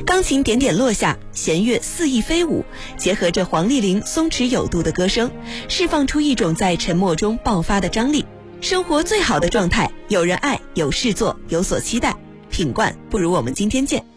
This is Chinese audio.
钢琴点点落下，弦乐肆意飞舞，结合着黄丽玲松弛有度的歌声，释放出一种在沉默中爆发的张力。生活最好的状态，有人爱，有事做，有所期待。品冠不如我们今天见。